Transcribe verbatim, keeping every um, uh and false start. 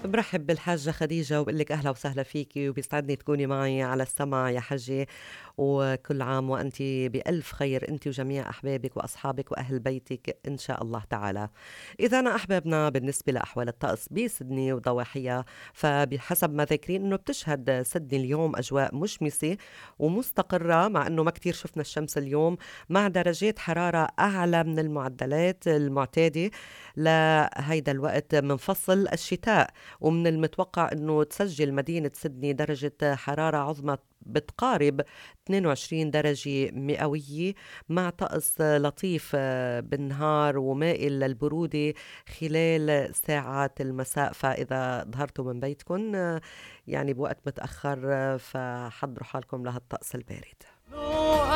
برحب بالحاجة خديجة وبقول لك أهلا وسهلا فيكي، وبيسعدني تكوني معي على السمع يا حجة. وكل عام وأنت بألف خير، أنت وجميع أحبابك وأصحابك وأهل بيتك إن شاء الله تعالى. إذا أنا أحبابنا بالنسبة لأحوال الطقس بسدني وضواحيها، فبحسب ما ذاكرين إنه بتشهد سدني اليوم أجواء مشمسة ومستقرة، مع إنه ما كتير شفنا الشمس اليوم، مع درجات حرارة أعلى من المعدلات المعتادة لهيدا الوقت من فصل الشتاء. ومن المتوقع أنه تسجل مدينة سيدني درجة حرارة عظمى بتقارب اثنين وعشرين درجة مئوية، مع طقس لطيف آه، بالنهار ومائل للبرودة خلال ساعات المساء. فإذا ظهرتوا من بيتكم آه، يعني بوقت متأخر، آه، فحضروا حالكم لهالطقس البارد.